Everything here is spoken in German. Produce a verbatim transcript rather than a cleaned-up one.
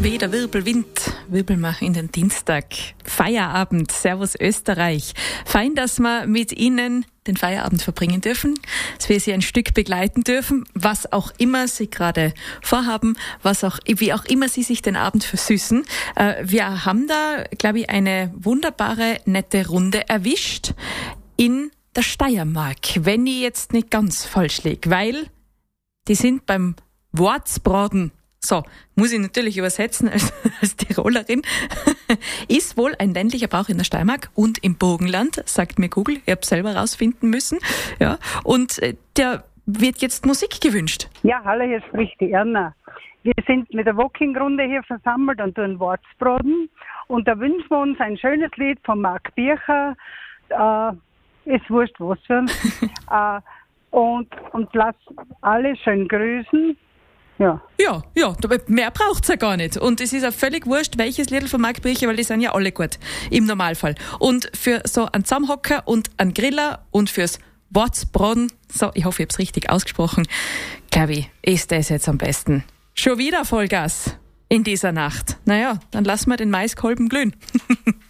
Weder Wirbelwind, wirbeln wir in den Dienstag. Feierabend, Servus Österreich. Fein, dass wir mit Ihnen den Feierabend verbringen dürfen, dass wir Sie ein Stück begleiten dürfen, was auch immer Sie gerade vorhaben, was auch, wie auch immer Sie sich den Abend versüßen. Wir haben da, glaube ich, eine wunderbare, nette Runde erwischt in der Steiermark, wenn ich jetzt nicht ganz falsch liege, weil die sind beim Wortsbraten. So, muss ich natürlich übersetzen als, als Tirolerin. Ist wohl ein ländlicher Brauch in der Steiermark und im Burgenland, sagt mir Google. Ich habe selber rausfinden müssen. Ja, und äh, der wird jetzt Musik gewünscht. Ja, hallo, hier spricht die Erna. Wir sind mit der Walking-Runde hier versammelt und tun Wortsbraten. Und da wünschen wir uns ein schönes Lied von Marc Bircher. Äh, ist wurscht, was für uns. äh, und, und lass alle schön grüßen. Ja. Ja, ja, mehr braucht's ja gar nicht. Und es ist auch völlig wurscht, welches Lied von Marc Bircher, weil die sind ja alle gut, im Normalfall. Und für so einen Zusammenhocker und einen Griller und fürs Wortsbraten, so, ich hoffe, ich hab's richtig ausgesprochen, glaube ich, ist das jetzt am besten. Schon wieder Vollgas in dieser Nacht. Naja, dann lassen wir den Maiskolben glühen.